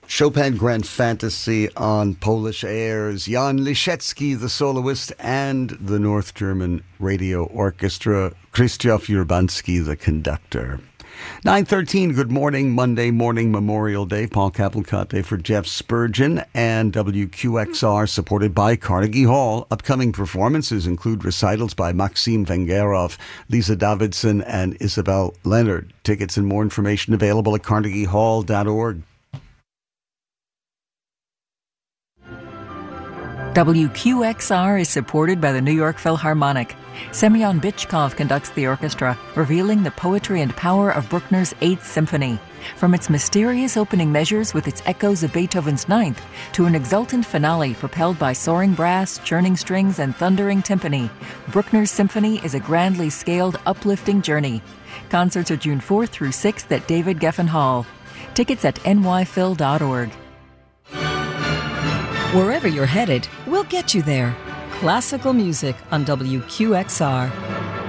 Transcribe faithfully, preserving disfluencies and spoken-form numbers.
Chopin Grand Fantasy on Polish airs. Jan Liszewski, the soloist, and the North German Radio Orchestra. Krzysztof Urbanski, the conductor. nine thirteen, good morning, Monday morning, Memorial Day. Paul Cavalcante for Jeff Spurgeon and W Q X R, supported by Carnegie Hall. Upcoming performances include recitals by Maxim Vengerov, Lisa Davidson, and Isabel Leonard. Tickets and more information available at carnegie hall dot org. W Q X R is supported by the New York Philharmonic. Semyon Bychkov conducts the orchestra, revealing the poetry and power of Bruckner's Eighth Symphony. From its mysterious opening measures with its echoes of Beethoven's Ninth to an exultant finale propelled by soaring brass, churning strings, and thundering timpani, Bruckner's symphony is a grandly scaled, uplifting journey. Concerts are June fourth through sixth at David Geffen Hall. Tickets at n y phil dot org. Wherever you're headed, we'll get you there. Classical music on W Q X R.